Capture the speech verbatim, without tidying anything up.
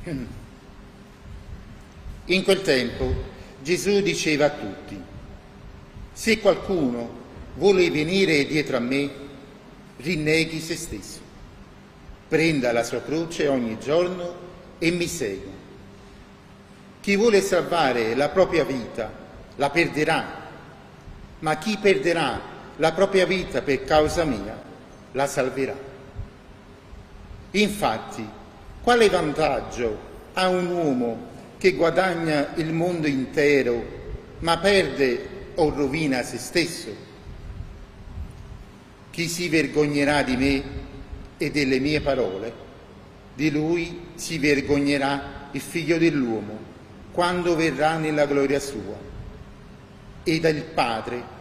In quel tempo Gesù diceva a tutti: se qualcuno vuole venire dietro a me, rinneghi se stesso, prenda la sua croce ogni giorno e mi segua. Chi vuole salvare la propria vita la perderà, ma chi perderà la propria vita per causa mia la salverà. Infatti, quale vantaggio ha un uomo che guadagna il mondo intero ma perde o rovina se stesso? Chi si vergognerà di me e delle mie parole, di lui si vergognerà il Figlio dell'uomo quando verrà nella gloria sua, e dal Padre